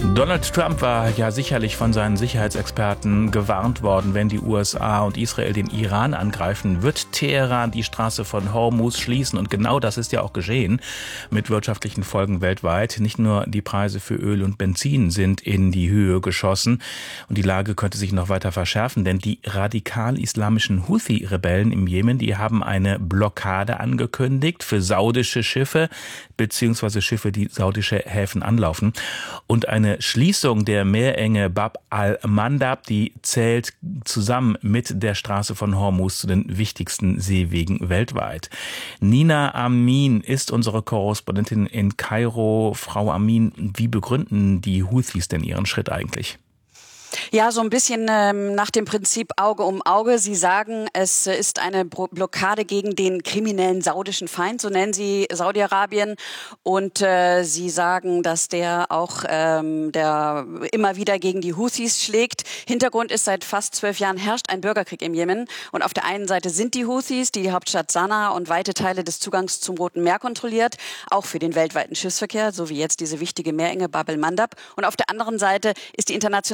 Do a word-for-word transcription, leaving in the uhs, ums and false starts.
Donald Trump war ja sicherlich von seinen Sicherheitsexperten gewarnt worden, wenn die U S A und Israel den Iran angreifen, wird Teheran die Straße von Hormuz schließen. Und genau das ist ja auch geschehen mit wirtschaftlichen Folgen weltweit. Nicht nur die Preise für Öl und Benzin sind in die Höhe geschossen und die Lage könnte sich noch weiter verschärfen, denn die radikal-islamischen Houthi-Rebellen im Jemen, die haben eine Blockade angekündigt für saudische Schiffe beziehungsweise Schiffe, die saudische Häfen anlaufen. Und eine Schließung der Meerenge Bab al-Mandab, die zählt zusammen mit der Straße von Hormuz zu den wichtigsten Seewegen weltweit. Nina Amin ist unsere Korrespondentin in Kairo. Frau Amin, wie begründen die Houthis denn ihren Schritt eigentlich? Ja, so ein bisschen ähm, nach dem Prinzip Auge um Auge. Sie sagen, es ist eine Blockade gegen den kriminellen saudischen Feind, so nennen sie Saudi-Arabien. Und äh, sie sagen, dass der auch ähm, der immer wieder gegen die Houthis schlägt. Hintergrund ist, seit fast zwölf Jahren herrscht ein Bürgerkrieg im Jemen. Und auf der einen Seite sind die Houthis, die die Hauptstadt Sanaa und weite Teile des Zugangs zum Roten Meer kontrolliert, auch für den weltweiten Schiffsverkehr, so wie jetzt diese wichtige Meerenge Bab el-Mandab. Und auf der anderen Seite ist die internationale